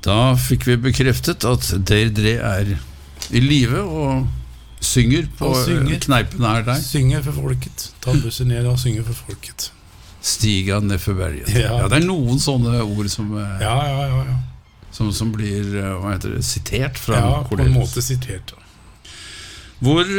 Da fikk vi bekreftet at Deirdre I live og synger på kneipen der. Synger for folket. Ta bussen ned og synger for folket. Stiga ned for berget. Ja, det noen sånne ord som, som blir, hva heter det, sitert fra Cornelius. Ja, på en måte sitert. Hvor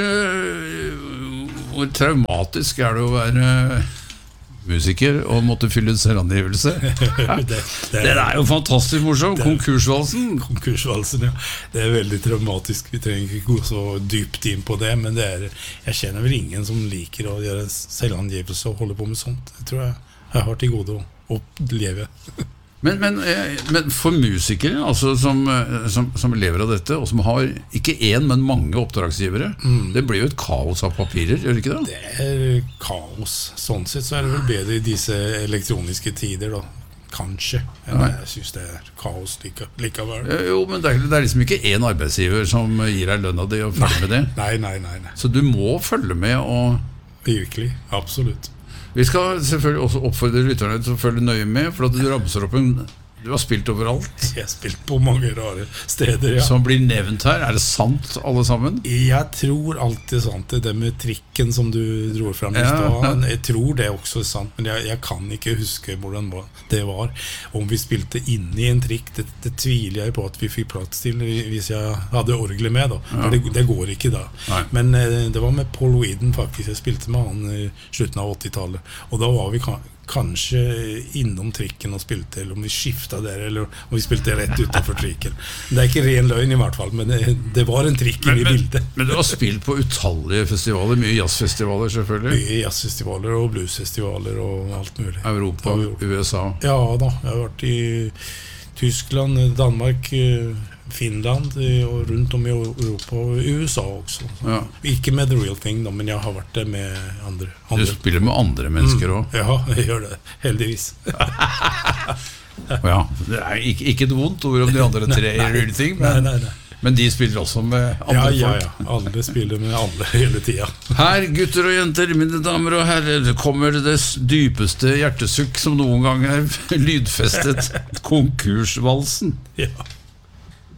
traumatisk det å være musiker og måtte fylle en selvangivelse? Det jo fantastisk morsomt. Konkursvalsen. Ja. Det veldig traumatisk. Vi trenger ikke gå så dypt inn på det, men jeg kjenner vel ingen som liker å gjøre selvangivelse og holde på med sånt. Det tror jeg har til gode å leve. Men for musikere altså, som lever av dette og som har ikke en, men mange oppdragsgivere det blir jo et kaos av papirer, gjør det ikke det? Det kaos, sånn sett så det vel bedre I disse elektroniske tider da, kanskje jeg synes det kaos likevel Jo, men det liksom ikke en arbeidsgiver som gir deg lønna di og følger med det Nei. Så du må følge med og... Virkelig, absolutt Vi skal selvfølgelig også oppfordre lytterne til å følge nøye med, for at du ramser opp du har spilt overalt. Jeg har spilt på mange rare steder, ja. Som blir nevnt her, det sant alle sammen? Jeg tror alltid sant, det med trikken som du dro frem I sted. Jeg tror det også sant, men jeg kan ikke huske hvordan det var. Om vi spilte inne I en trikk, det tviler jeg på at vi fikk plass til hvis jeg hadde orgelet med da. For det går ikke da. Nei. Men det var med Paul Weedon faktisk, jeg spilte med han I slutten av 80-tallet. Og da var vi kanskje innom trikken og spilte, eller om vi skiftet der, eller om vi spilte rett utenfor trikken. Det ikke ren løgn I hvert fall, men det var en trikk I bildet. Men du har spilt på utallige festivaler, mye jazzfestivaler selvfølgelig? Mye jazzfestivaler og bluesfestivaler og alt mulig. Europa, USA? Ja da, jeg har vært I Tyskland, Danmark, Finland og rundt om I Europa og USA også. Ikke med The Real Thing da, men jeg har vært det med andre. Du spiller med andre mennesker også? Ja, jeg gjør det, heldigvis. Ja, det ikke et vondt ord om de andre tre I Real Thing, men de spiller også med andre folk. Ja, alle spiller med alle hele tiden. Her, gutter og jenter, mine damer og herrer, kommer det dypeste hjertesukk som noen gang lydfestet konkursvalsen. Ja.